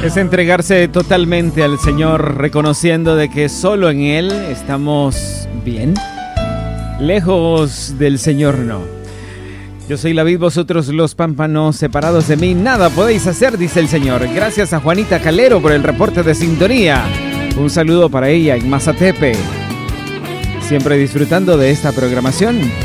Es entregarse totalmente al Señor, reconociendo de que solo en Él estamos bien. Lejos del Señor no. Yo soy la vid, vosotros los pámpanos, separados de mí nada podéis hacer, dice el Señor. Gracias a Juanita Calero por el reporte de sintonía. Un saludo para ella en Mazatepe. Siempre disfrutando de esta programación.